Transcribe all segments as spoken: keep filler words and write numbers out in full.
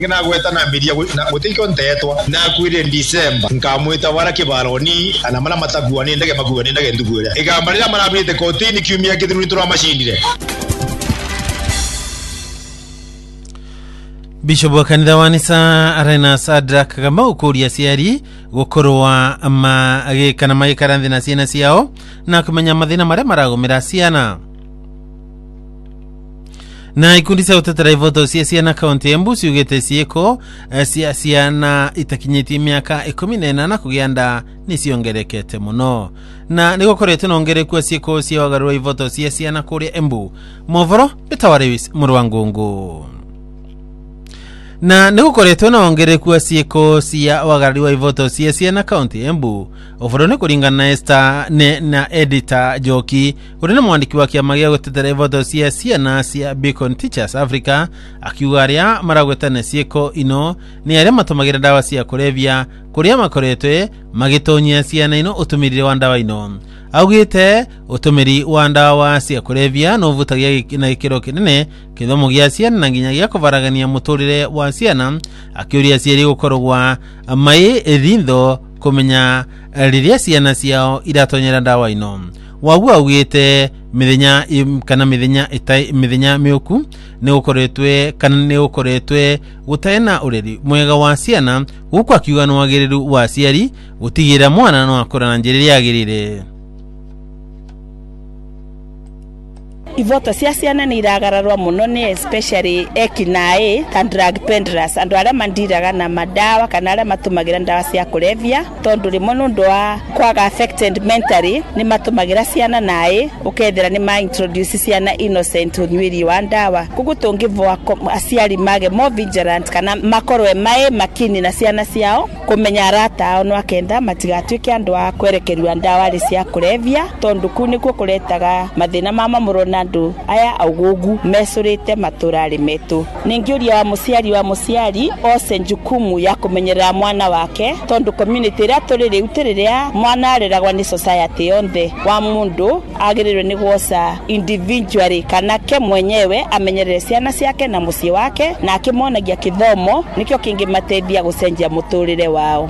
ngina gweta na miria na gutiko ntetwa na kwire December nkamwita wara kibaroni ana mana mataguani ndege maguani ndege ndugura igambarira marabite kotini kiumia kithuru tura mashindire. Bishop wa kanitha wa Nisa Arena Sadrak Kamau kuria ciari gukorwa ma agikana maikara nthi na ciana ciao na kumenya mathina maria maragumira ciana. Na ikundi cia utetera ivoto cia ciana kaunti ya Embu ciugite ciiko cia ciana itakinyitie miaka ikumi na inana kugia nda ni ciongerekete muno na nigukoretwo nongereku ciiko cia wagarura ivoto cia ciana kuria Embu. Movoro Bitawarewis Murwangungu. Na nigukoretwo na ongereku ciiko cia wagaruri wa ivoto cia ciana kaunti Embu oforo ni kuringana na Esther ne na editor Joki uri na mwandiki wa kiama gia gutetera ivoto cia ciana cia Beacon Teachers Africa akiuga aria maragwetana ciiko ino ni aria matumagira dawa cia kulevya kuria makoretwe magitonyia ciana ino utumirire wa dawa ino. Augite utumiri wa dawa cia kulevya no vutagia na gikiro kinene kithomo gia ciana na nginya gia kuvaragania muturire wa ciana akiuria ciari gukorwa mai ethintho kumenya riria ciana ciao iratonyera dawa ino. Wagu augite mithenya kana mithenya itai mithenya miuku ni ukoretwe kana ni ukoretwe gutaena ureri mwega wa ciana guku akiuga no wagiriru wa ciari gutigira mwana no akora na njiri yagirire. Ivoto cia ciana ni iragararwa muno ni especially ekinae ta drug peddlers andu aria mandiraga na madawa kana aria matumagira ndawa cia kulevya tondu rimwe nundu wa kwaga affected mentally ni matumagira ciana nae ukethira ni ma introduce ciana innocent unywiri wa ndawa kugu tungivwa aciari mage more vigilant kana makorwe mae makini na ciana ciao kumenya arata ao no akenda matigatuike andu a kwerekerwa ndawa ri cia kulevya tondu kuni ku kuretaga mathina mama murona andu aya augugu mesurite maturari metu. Ningiuria wa muciari wa muciari ose njukumu ya kumenyerera mwana wake tondu community ria turire utiriria mwana areragwa ni society yonde wa mundu agirirwe ni gwosa individually kana ke mwenyewe amenyerere ciana ciake na muci wake na akimonagia kithomo nikyo kingimateithia gucenjia muturire wao.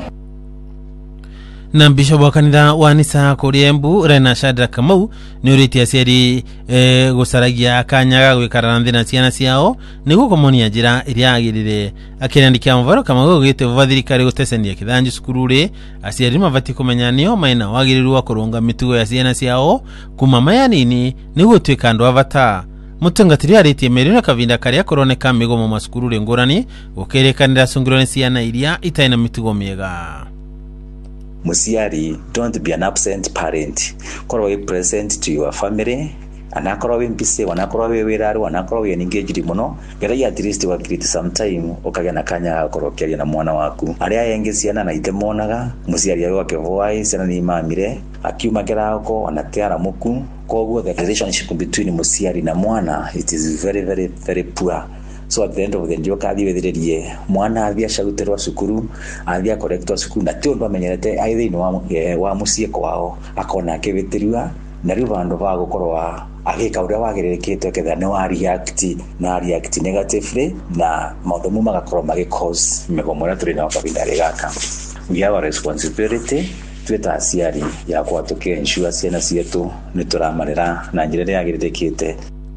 Na Bishop wa kanitha wa Nisa kuria Embu Rena Shadrack Kamau ni uritia ciari e, gusaragia kanyaga gwikara nthi na ciana ciao niguo kumonia njira iria agirire akirandikia mvaro kama gugite vathirikari gutecenia kithanju skurure aciari mavati kumenya nio maina wagiriru wa kurunga mitugo ya ciana ciao kuma maya nini niguo twika andu avata. Mutungatiri aritie merino kavinda karia kuroneka migomo maskurure ngurani gukerekanira sungurone ciana iria itaina mitugo miega. Musiari, don't be an absent parent. Koro we present to your family. Anakoro we mpise, wanakoro we weraru, wanakoro we engaged muno. Gera ya at least wa create some time okaga na kanya koro keria na mwana waku. Aria yengesiana na ite monaga, musiari yawe akevoi sana ni mamire. Akiuma gerako anateara muku. Koguo the relationship between musiari na mwana it is very very very poor. So at the end of the day kathi wethirerie mwana athia shaguterwa cukuru athia correctwa cukuru na tiondo amenyerete aithini wa wa mucie kwao akona akivitirwa na riu vandu va gukorwa agika uria wagiririkitwe ketha no wa react na react negatively na maundu mu magakorwa magi cause migomo ria turi na kavinda rigaka. We have a responsibility tweta aciari ya kwa tuke ensure ciana cietu ni turamarera na njira ria yagiririkite.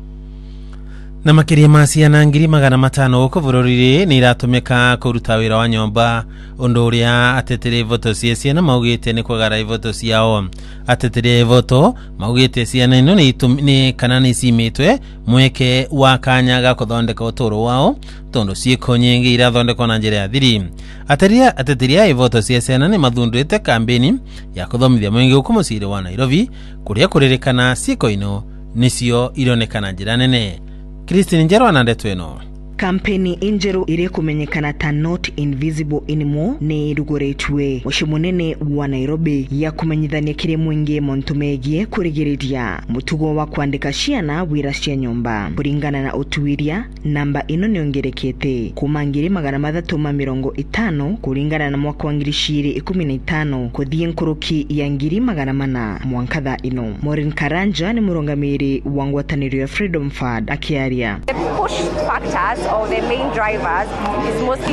Na makiria ma ciana ngiri magana matano guku bururire ni iratumika kuruta wira wa nyomba undu uria ateteri voto cia ciana maugite ni kwagara ivoto ciao. Ateteri voto maugite ciana ino ni, ni kana ni cimitwe mweke wa kanya ga kuthondeka uturo wao tondu ciiko nyingi irathondekwo na njira ya thiri. Ateria ateteri ivoto cia ciana ni mathundrite kampeni ya kuthomithia mwingi guku muciri wa Nairobi kuria kuririkana ciiko ino nicio ironekana njira nene. Christine Njero anandetu eno. Kampeni injeru ire kumenyekana ta Not Invisible Anymore ni rugoretwe muci munene wa Nairobi ya kumenyithania kire mwingi montu megie kurigiriria mutugo wa kwandika ciana wira cia nyumba kuringana na utuiria namba ino niongerekete kuma ngiri magana mathatu ma mirongo itano kuringana na mwaka wa ngiri ciri ikumi na itano kuthie nkuruki ya ngiri magana mana mwankatha ino. Maureen Karanja ni murongamiri wa ngwataniro ya Freedom Fund akiaria push factors or the main drivers is mostly